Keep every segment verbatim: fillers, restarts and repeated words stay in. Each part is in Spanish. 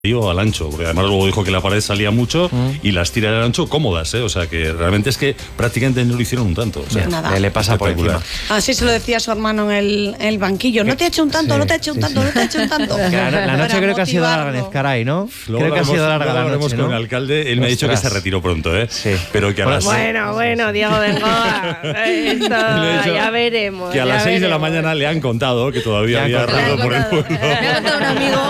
al ancho, porque además luego dijo que la pared salía mucho mm. y las tiras del ancho cómodas, ¿eh? O sea que realmente es que prácticamente no lo hicieron un tanto. O sea, nada. Le pasa por encima. Así se lo decía su hermano en el, el banquillo. No te ha hecho un tanto, sí, no te ha hecho un sí, tanto, sí. no te ha hecho un tanto. La, la noche creo que ha sido larga en Ezcaray, ¿no? Luego creo que ha sido larga la noche, ¿no? Con el alcalde, él Ostras. me ha dicho que se retiró pronto, ¿eh? Sí. Pero que a las Bueno, bueno, Diego Bengoa. Esto ya veremos. Que a las seis de la mañana le han contado que todavía había ruido por el pueblo. Me ha contado un amigo.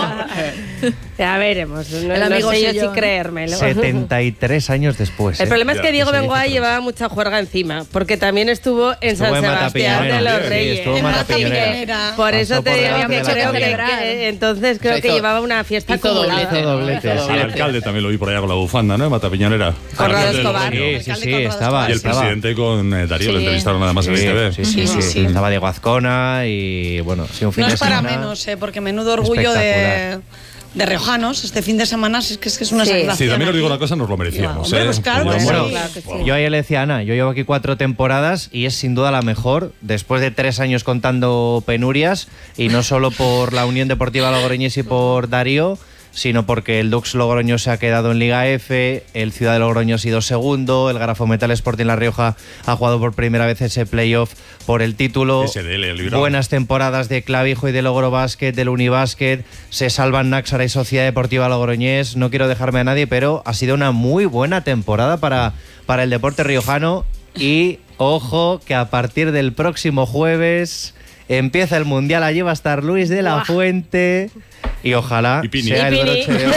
Ya veremos. No, el amigo no sé yo si creérmelo. setenta y tres años después. El ¿eh? problema es que ya, Diego sí, Bengoa llevaba mucha juerga encima, porque también estuvo en estuvo San en Sebastián de los Reyes. Sí, en Matapiñonera. Por eso Pasó te por digo delante que de la creo que, calle. que entonces creo O sea, que hizo- llevaba una fiesta hizo acumulada. doblete, Hizo doblete, ¿no? Hizo sí. Al doblete. alcalde también lo vi por allá con la bufanda, ¿no? En Matapiñonera. Conrado Alcalde del Escobar. Logroño. Sí, sí, sí, Conrado estaba. Y el estaba. presidente con eh, Darío, Sí. le entrevistaron nada más en Sí, I T V. sí, sí, Sí, sí, sí. Estaba Diego Azcona y bueno, sí, un fin No de es para semana. menos, eh, porque menudo orgullo de, de riojanos este fin de semana, es que es, que es una Sí. exageración. Sí, también os digo aquí. una cosa, nos lo merecíamos. Hombre, ¿eh? pues claro Pues que bueno, sí. Claro que sí. Yo ayer le decía a Ana, yo llevo aquí cuatro temporadas y es sin duda la mejor, después de tres años contando penurias, y no solo por la Unión Deportiva Logroñés y por Darío, sino porque el Dux Logroño se ha quedado en Liga F, el Ciudad de Logroño ha sido segundo, el Grafometal Sporting La Rioja ha jugado por primera vez ese playoff por el título. S D L, el Bilbao. Buenas temporadas de Clavijo y de Logro Basket, del Unibásquet, se salvan Náxara y Sociedad Deportiva Logroñés, no quiero dejarme a nadie, pero ha sido una muy buena temporada para, para el deporte riojano. Y ojo que a partir del próximo jueves empieza el Mundial, allí va a estar Luis de la Buah. Fuente. Y ojalá Y Pini. sea el Y Pini. broche de oro.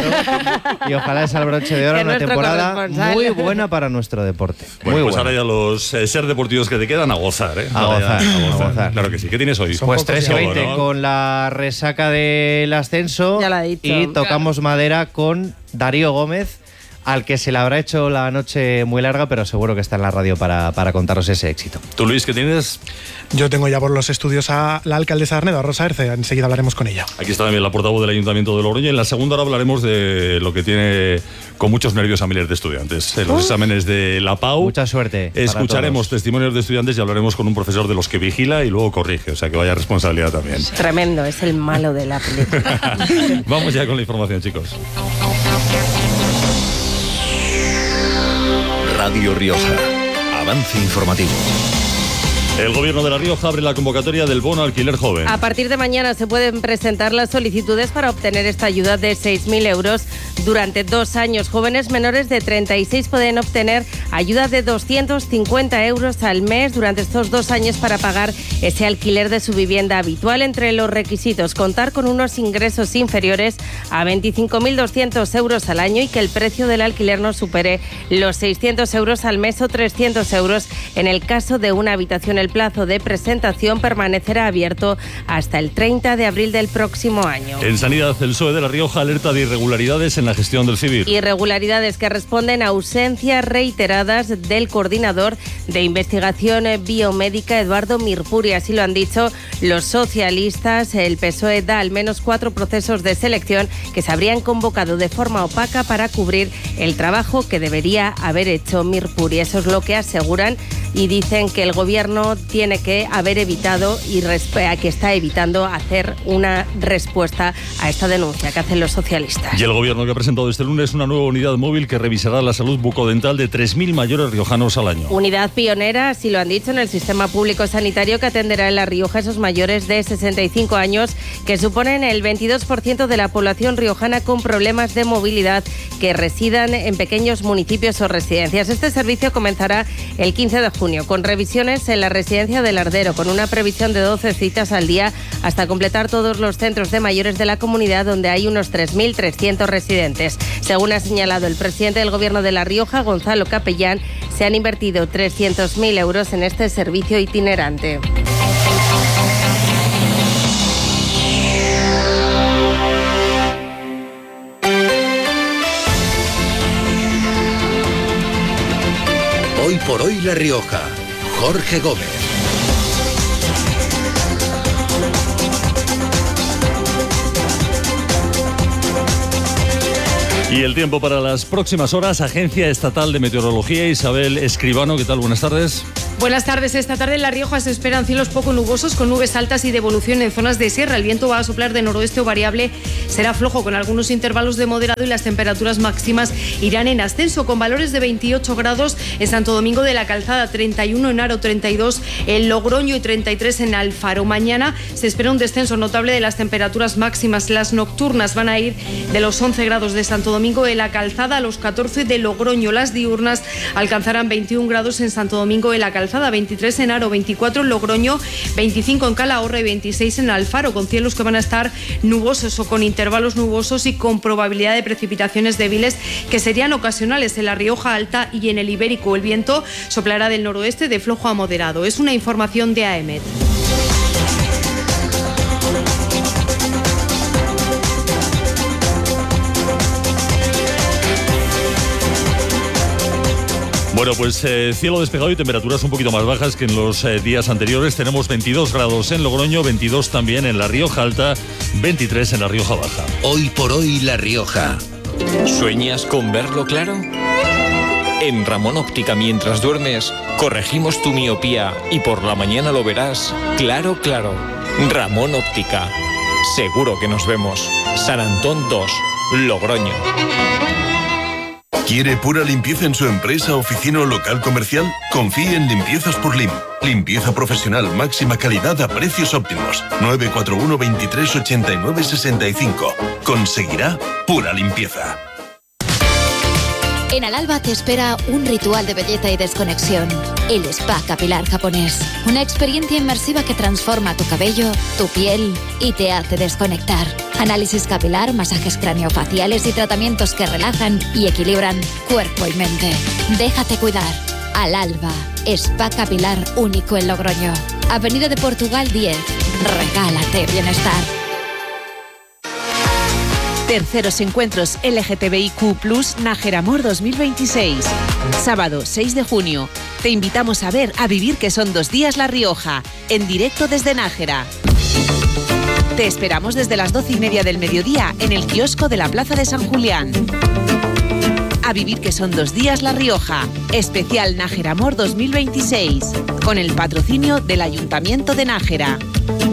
Y ojalá sea el broche de oro, Que una nuestro temporada corresponsal. muy buena para nuestro deporte. Bueno, muy pues buena. ahora ya los eh, ser deportivos que te quedan a gozar, ¿eh? A Ahora ya, gozar, a gozar. Claro que sí. ¿Qué tienes hoy? Pues tres y Todo, veinte ¿no? con la resaca del ascenso. Ya lo ha dicho. Y tocamos madera con Darío Gómez, al que se le habrá hecho la noche muy larga, pero seguro que está en la radio para, para contaros ese éxito. Tú, Luis, ¿qué tienes? Yo tengo ya por los estudios a la alcaldesa de Arnedo, a Rosa Erce. Enseguida hablaremos con ella. Aquí está también la portavoz del Ayuntamiento de Logroño. En la segunda hora hablaremos de lo que tiene con muchos nervios a miles de estudiantes. En los exámenes de la P A U. Mucha suerte para Escucharemos todos. testimonios de estudiantes y hablaremos con un profesor de los que vigila y luego corrige. O sea que vaya responsabilidad también. Tremendo, es el malo de la película. Vamos ya con la información, chicos. Radio Rioja. Avance informativo. El Gobierno de La Rioja abre la convocatoria del bono alquiler joven. A partir de mañana se pueden presentar las solicitudes para obtener esta ayuda de seis mil euros durante dos años. Jóvenes menores de treinta y seis pueden obtener ayuda de doscientos cincuenta euros al mes durante estos dos años para pagar ese alquiler de su vivienda habitual. Entre los requisitos, contar con unos ingresos inferiores a veinticinco mil doscientos euros al año y que el precio del alquiler no supere los seiscientos euros al mes o trescientos euros en el caso de una habitación. El plazo de presentación permanecerá abierto hasta el treinta de abril del próximo año. En Sanidad, el P S O E de La Rioja alerta de irregularidades en la gestión del CIVIR. Irregularidades que responden a ausencias reiteradas del coordinador de investigación biomédica, Eduardo Mirpuri. Así lo han dicho los socialistas. El P S O E da al menos cuatro procesos de selección que se habrían convocado de forma opaca para cubrir el trabajo que debería haber hecho Mirpuri. Eso es lo que aseguran y dicen que el gobierno tiene que haber evitado y que está evitando hacer una respuesta a esta denuncia que hacen los socialistas. Y el gobierno que ha presentado este lunes una nueva unidad móvil que revisará la salud bucodental de tres mil mayores riojanos al año. Unidad pionera, así lo han dicho, en el sistema público sanitario que atenderá en La Rioja a esos mayores de sesenta y cinco años que suponen el veintidós por ciento de la población riojana con problemas de movilidad que residan en pequeños municipios o residencias. Este servicio comenzará el quince de junio con revisiones en la residencia del Ardero, con una previsión de doce citas al día hasta completar todos los centros de mayores de la comunidad, donde hay unos tres mil trescientos residentes. Según ha señalado el presidente del Gobierno de La Rioja, Gonzalo Capellán, se han invertido trescientos mil euros en este servicio itinerante. Hoy por hoy La Rioja. Jorge Gómez. Y el tiempo para las próximas horas, Agencia Estatal de Meteorología, Isabel Escribano, ¿qué tal? Buenas tardes. Buenas tardes. Esta tarde en La Rioja se esperan cielos poco nubosos con nubes altas y de evolución en zonas de sierra. El viento va a soplar de noroeste o variable, será flojo con algunos intervalos de moderado y las temperaturas máximas irán en ascenso con valores de veintiocho grados en Santo Domingo de la Calzada, treinta y uno en Haro, treinta y dos en Logroño y treinta y tres en Alfaro. Mañana se espera un descenso notable de las temperaturas máximas. Las nocturnas van a ir de los once grados de Santo Domingo de la Calzada a los catorce de Logroño. Las diurnas alcanzarán veintiún grados en Santo Domingo de la Calzada, veintitrés en Haro, veinticuatro en Logroño, veinticinco en Calahorra y veintiséis en Alfaro, con cielos que van a estar nubosos o con intervalos nubosos y con probabilidad de precipitaciones débiles que serían ocasionales en la Rioja Alta y en el Ibérico. El viento soplará del noroeste de flojo a moderado. Es una información de A E M E T. Bueno, pues eh, cielo despejado y temperaturas un poquito más bajas que en los eh, días anteriores. Tenemos veintidós grados en Logroño, veintidós también en La Rioja Alta, veintitrés en La Rioja Baja. Hoy por hoy La Rioja. ¿Sueñas con verlo claro? En Ramón Óptica mientras duermes, corregimos tu miopía y por la mañana lo verás claro, claro. Ramón Óptica. Seguro que nos vemos. San Antón dos, Logroño. ¿Quiere pura limpieza en su empresa, oficina o local comercial? Confíe en Limpiezas Purlim. Limpieza profesional, máxima calidad a precios óptimos. nueve cuatro uno, veintitrés, ochenta y nueve, sesenta y cinco. Conseguirá pura limpieza. En Alalba te espera un ritual de belleza y desconexión. El spa capilar japonés. Una experiencia inmersiva que transforma tu cabello, tu piel y te hace desconectar. Análisis capilar, masajes craneofaciales y tratamientos que relajan y equilibran cuerpo y mente. Déjate cuidar. Alalba. Spa capilar único en Logroño. Avenida de Portugal diez. Regálate bienestar. Terceros encuentros L G T B I Q plus, Nájera Amor dos mil veintiséis. Sábado seis de junio. Te invitamos a ver A Vivir que son dos días La Rioja, en directo desde Nájera. Te esperamos desde las doce y media del mediodía en el kiosco de la Plaza de San Julián. A Vivir que son dos días La Rioja, especial Nájera Amor dos mil veintiséis, con el patrocinio del Ayuntamiento de Nájera.